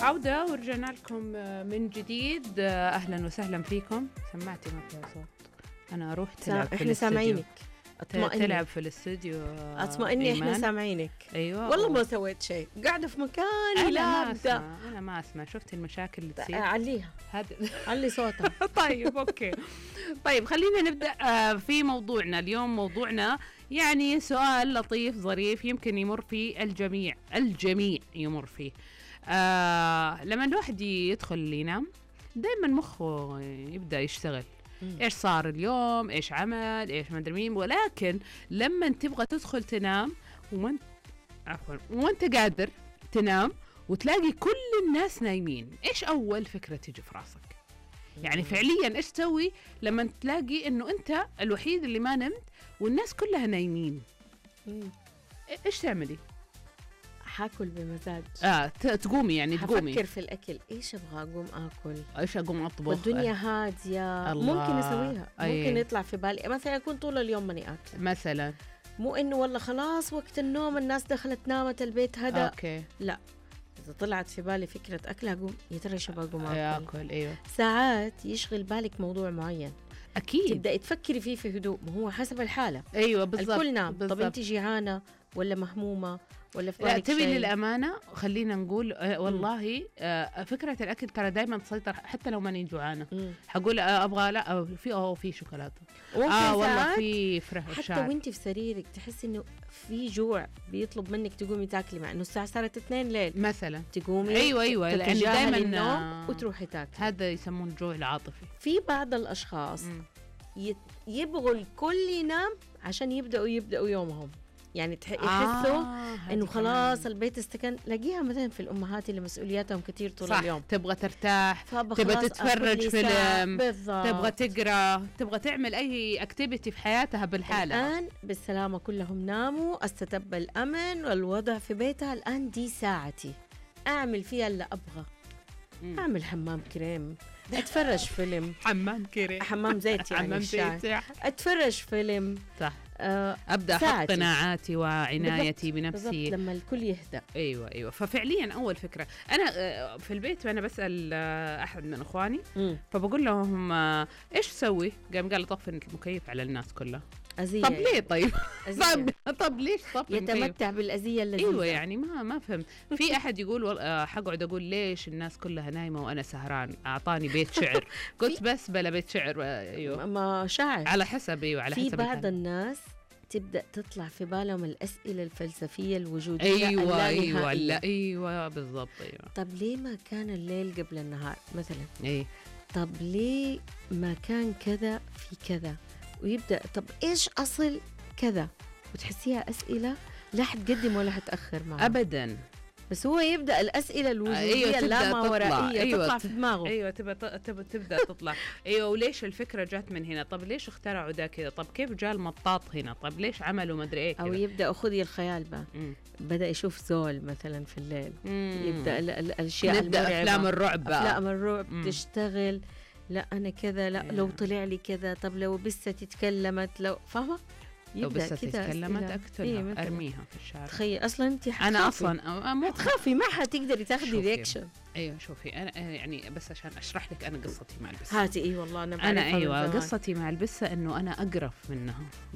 عودة ورجعنا لكم من جديد. أهلا وسهلا فيكم. سمعتي ما فيها صوت، أنا أروح تلعب في احنا سامعينك. تلعب في الاستوديو. اطمئني احنا سامعينك. أيوة والله ما سويت شيء، قاعدة في مكاني. أنا ما أسمع. شفت المشاكل اللي تصير. عليها علي صوتها. طيب أوكي. طيب خلينا نبدأ في موضوعنا اليوم. موضوعنا يعني سؤال لطيف ظريف يمكن يمر فيه الجميع يمر فيه. لما الواحد يدخل ينام دايما مخه يبدأ يشتغل. إيش صار اليوم، إيش عمل، إيش ما أدري مين. ولكن لما تبغى تدخل تنام وانت قادر تنام وتلاقي كل الناس نايمين، إيش أول فكرة تيجي في راسك؟ يعني فعليا إيش تسوي لما تلاقي إنه أنت الوحيد اللي ما نمت والناس كلها نايمين؟ إيش تعملي؟ حاكل بمزاج. تقومي يعني تقومي. حفكر في الأكل، إيش أبغى أقوم أكل، إيش أقوم أطبخ. والدنيا هادية. ممكن أسويها. ممكن يطلع في بالي مثلا أكون طول اليوم ماني أكل مثلا، مو إنه والله خلاص وقت النوم الناس دخلت نامت البيت هذا. أوكي. لا، إذا طلعت في بالي فكرة أكل أقوم يا ترى إيش أقوم أكل. أيوة. ساعات يشغل بالك موضوع معين، أكيد تبدأي تفكري فيه في هدوء. ما هو حسب الحالة. أيوة بالضبط. الكل نام. طب أنت جيعانة ولا مهمومة ولا في بالك تبي شيء؟ للأمانة خلينا نقول والله فكرة الأكل ترى دايما تسيطر حتى لو ماني جوعانة. حقول أبغى لا في شوكولاتة، والله في حتى شعر. وانت في سريرك تحس إنه في جوع بيطلب منك تقومي تاكلي، مع إنه الساعة صارت 2 ليل مثلا تقومي. أيوة لأن دايما النوم وتروحي تاكلي. هذا يسمون الجوع العاطفي. في بعض الأشخاص يبغوا الكل ينام عشان يبدأوا يومهم. يعني يحسوا انه خلاص البيت استكن. لاقيها مثلا في الامهات اللي مسؤولياتهم كثير طول اليوم، تبغى ترتاح، تبغى تتفرج فيلم، تبغى تقرا، تبغى تعمل اي اكتيفيتي في حياتها بالحاله. الان بالسلامه كلهم ناموا، استتب الامن والوضع في بيتها. الان دي ساعتي اعمل فيها اللي ابغى. اعمل حمام كريم، اتفرج فيلم. حمام زيت يعني حمام زيت. اتفرج فيلم. صح. أبدأ أحط قناعاتي وعنايتي بنفسي لما الكل يهدأ. أيوة. ففعليا أول فكرة أنا في البيت وأنا بسأل أحد من إخواني فبقول لهم إيش تسوي؟ قال طفي المكيف على الناس كلها. أزية. طب ليه طيب؟ طب ليش طفي يتمتع بالأزية اللذيذة؟ أيوة يعني ما فهمت. في أحد يقول حقعد أقول ليش الناس كلها نايمة وأنا سهران، أعطاني بيت شعر. قلت بس بلا بيت شعر. أيوة ما شاعر على حسب. أيوة على حسب. في بعض الناس تبدأ تطلع في بالهم الأسئلة الفلسفية الوجودية. أيوة بالضبط. أيوة. طب ليه ما كان الليل قبل النهار مثلا؟ أي. طب ليه ما كان كذا في كذا؟ ويبدأ طب إيش أصل كذا؟ وتحسيها أسئلة لا حتقدم ولا حتأخر معه أبدا. بس هو يبدأ الأسئلة الوجودية اللاماورائية تطلع في دماغه. أيوة تبدأ تطلع. أيوة وليش الفكرة جات من هنا؟ طب ليش اخترعوا ده كذا؟ طب كيف جاء المطاط هنا؟ طب ليش عملوا مدري إيه كذا؟ أو يبدأ خذي الخيال بقى. بدأ يشوف زول مثلا في الليل. يبدأ الأشياء المرعبة. أفلام الرعب تشتغل. لا أنا كذا، لا لو طلع لي كذا، طب لو بسة تتكلمت، لو فاهمة؟ لو بس تكلمت أقتلها أرميها في الشارع. تخيل أصلا أنت أنا أصلا ما تخافي، ما حتقدري تاخدي رياكشن. أيوة شوفي أنا يعني بس عشان أشرح لك أنا قصتي مع البسة. هاتي. والله أنا أيوة قصتي مع البسة إنه أنا أقرف منها.